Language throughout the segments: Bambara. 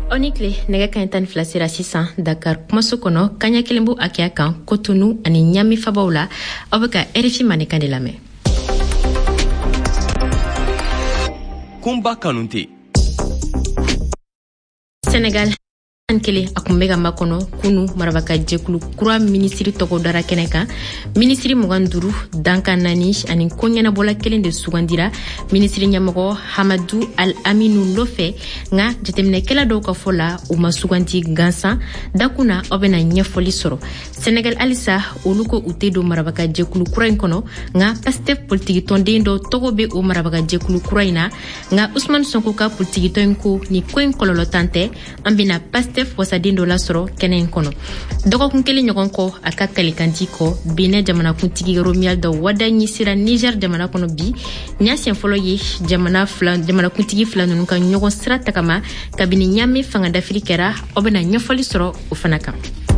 Onikle nega kan flasera sisan Dakar kumaso kono kanya kelembu akia kan Cotonou ani Niamey fabaula abaka RFI manekan de lame. Kumba kanunte Senegal kele akumbega makono kunu marabaka jekulu kura ministri togo dara keneka ministri muganduru danka nani ani konyana bola kelen de sugandira ministri nyamago Hamadou Al Aminou Lofe nga jetemne kala do ka fola o masuganti gansa dakuna obena nyefoli soro Senegal alisa oluko utedo marabaka jekulu kura inkono nga Pastef politique tondendo togo be o marabaka jekulu kura ina nga Ousmane Sonko ka politique tonko ni kwen kololo tante ambina Pastef wasadindo la soro kenen kono dogo kunkeli nyogon ko akakali kantiko bine jamana kuntigi romial do wada nyisira Niger jamana kono bi nyasien folo ye jamana kuntigi flan nunka nyogon strata kama kabini nyame fanga d'Afrique obena nyofoli soro ufanaka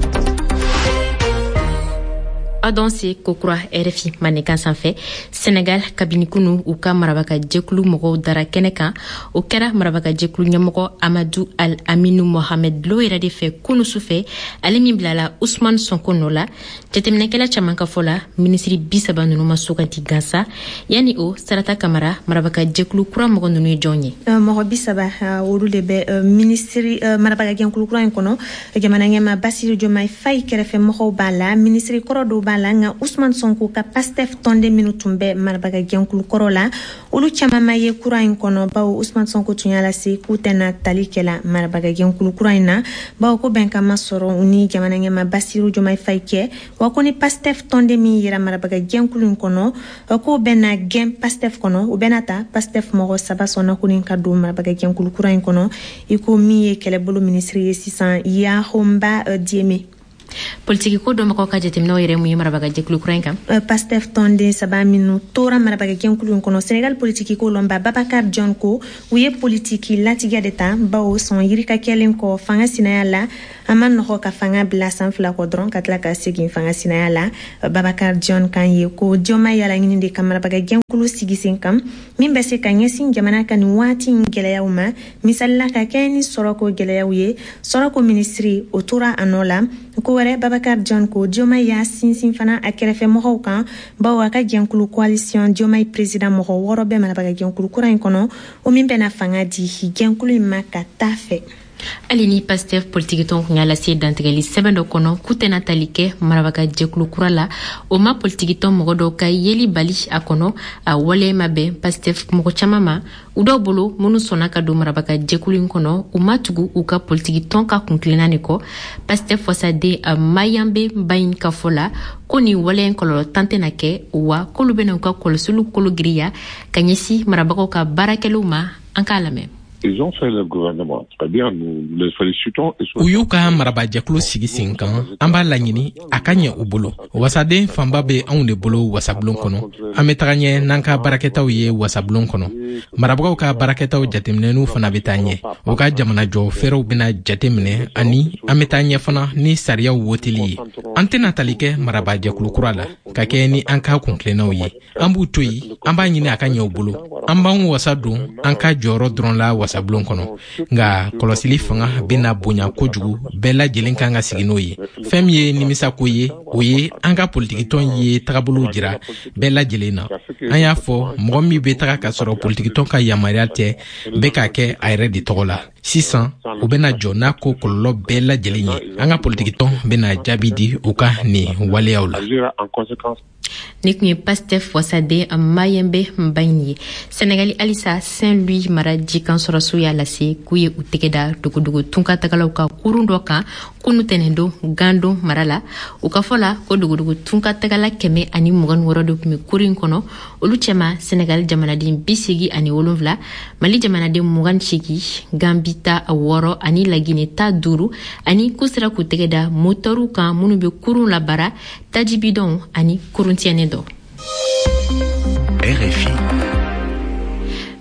Adonse kokura RFI manekan sanfɛ Senegal kabini kunu u ka marabaka jekulu mɔgɔw dara kɛnɛ o kɛra marabaka jekulu ɲɛmɔgɔ Amadou Al Aminou Mohamed Lo yɛrɛ de fɛ kunu sufɛ ale min bilala Ousmane Sonko nɔ la jateminɛkɛla caman ka fɔ la ministri 30 ninnu ma suganti gansa yani o Sarata Kamara marabaka jekulu kura mɔgɔ ninnu ye jɔn ye mɔgɔ 30 olu de bɛ ministri marabaka jekulu kura in kɔnɔ jamana ɲɛma Bassirou Diomaye Faye kɛrɛfɛ mɔgɔw b'a la ministri kɔrɔ dɔw balanga Ousmane Sonko ka Pastef tonde minu tumbe marbaga genkulu korola olu chamama ye kura in kono bawo Ousmane Sonko tunyala se kutena talikela marbaga genkulu kura ina bawo ko benka masoro uni jamana ngema Bassirou Diomaye Faye ke wakoni Pastef tonde mi yira marbaga genkulu kono ko bena gem Pastef kono u benata Pastef mogo saba sona kunin ka do marbaga genkulu kura in kono iko mi ye kele bolo ministri 600 ya homba dieme politique ko do mako ka jetemno yere mu marabaga jekulu kurainka Pastef tonde saba minu tora marabaga genkulu kono Senegal politique ko lomba Babacar John ko uye politique latiga deta bawo son yirika kelen ko fanga sinayala aman no ka fanga bla sanfla ko dron katla ka sigin fanga sinayala Babacar John kan ye ko joma yala ngini de kamarabaga genkulu sigisin kam min bese kan yesin jamana kan wati ngeleyawma misalla ka keni soroko geleyawiye soroko ministry otura anola ko ware Babacar John ko Diomaye ya sinsin fana akerefe mɔgɔw kan bawo ka genkulu coalition Diomaye président mɔgɔ wɔrɔ bɛ marabaga genkulu kura in kɔnɔ o min bɛna fanga di genkulu in ma ka taa fɛ alini Pastef politique ton ngala se dantigeli sebendo kono kutena talike marabaka jekulu kurala o ma politique ton mogo do kay yeli bali akono a wole mabe Pastef mogo chamama udo bolo monu sonaka do marabaka jekulu kono o matugu uka politique ton ka kunklena neko Pastef fosade a mayambe bayin ka fola koni wole kololo tantena ke wa kolubena ka kolosulu kologriya kanyesi marabako ka barakeluma ankalame. Ils ont fait le gouvernement. Très bien, nous les félicitons. Uyuka maraba jakulu sigi sinkan amba laɲini akanya ubolo wasade famba be anw de bolo wasablon kono ametaganye nanka baraketaw ye wasablon kono marabagaw ka baraketaw jateminenu fana betanye o ka jamana jo fero bina jatemine ani ametanye fana ni sariya wotili antena talike maraba jakulu kurala ka ke ni anka kunklenaw ye ambu toyi amba ɲini akanya ubolo amba wasadu anka joro dron la sablon kono nga kolosili fanga bena bonya kojugu bela jelen kanga sigino ye fem ye nimisa ko ye oye anga politique ton ye tagabulu jira bela jelena anya fo momi be taga ka soro politique ton ka yamariate be ka ke ayre di togola 600 o bena jona ko kollo bela jelenye anga politique ton bena jabidi uka ni wale aula en conséquence Nikni Pastef wasade mayembe mbaini Senegali alisa Saint-Louis maraji kan sorosu ya lase kuye utekeda dugudugu tunka takala uka kurundo ka kunu tenendo gando marala ukafola ko dugudugu tunka takala keme ani mugan worodo kume kurin kono oluchema Senegal jamana din bisigi ani wolonvla Mali jamana din mugan chiki Gambita woro ani lagine ta duru ani kusira kutekeda motoru kan munu be kurun la bara tajibidon ani kuruntiane do. RFI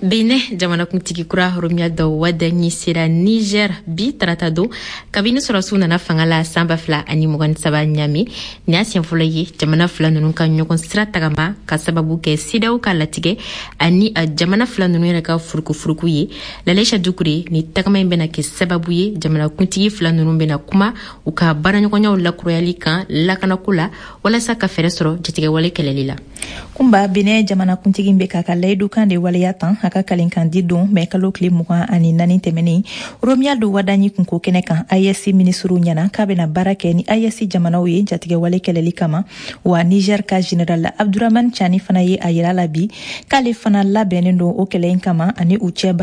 Bene jamana kuntigi kura Romia do wadanyi sera Niger bi tratado kabini surasu nana fangala samba fla ani mugan saba nyami ni asien fulaye jamana fla nunu kan nyokon sira tagama ka sababu ke sidaw ka latige ani jamana fla nunu yɛrɛ ka furuku ye lalesha dukure ni tagama bena ke sababu ye jamana kuntigi fla nunu bena kuma u ka baranyogonyaw lakurayali kan lakana kula wala sa ka fɛrɛ sɔrɔ jatige wale kɛlɛli la kumba bene jamana kuntigi be ka layidu kan de waleya tan haka kalinkan di don mɛ kalo tile 24 tɛmɛnen Romia do wadanyi kunko kɛnɛ kan ISC ministru ɲana k'a bena baara kɛ ni ISC jamanaw ye jatigɛ wale kɛlɛli kama wa Niger ka general Abdurrahman Chani fana ye a yira la bi k'ale fana labɛnnen don o kɛlɛ in kama ani u cɛ